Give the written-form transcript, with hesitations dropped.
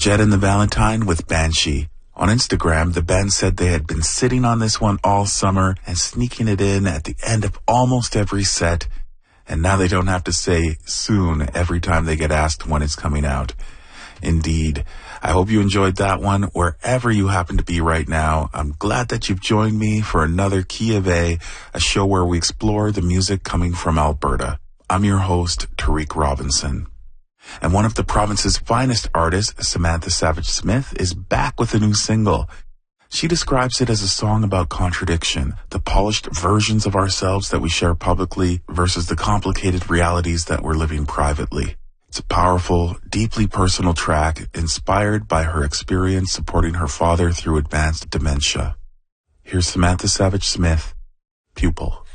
Jed and the Valentine with Banshee. On Instagram, the band said they had been sitting on this one all summer and sneaking it in at the end of almost every set, and now they don't have to say soon every time they get asked when it's coming out. Indeed. I hope you enjoyed that one wherever you happen to be right now. I'm glad that you've joined me for another Key of A show where we explore the music coming from Alberta. I'm your host, Tariq Robinson. And one of the province's finest artists, Samantha Savage Smith, is back with a new single. She describes it as a song about contradiction, the polished versions of ourselves that we share publicly versus the complicated realities that we're living privately. It's a powerful, deeply personal track inspired by her experience supporting her father through advanced dementia. Here's Samantha Savage Smith, Pupil.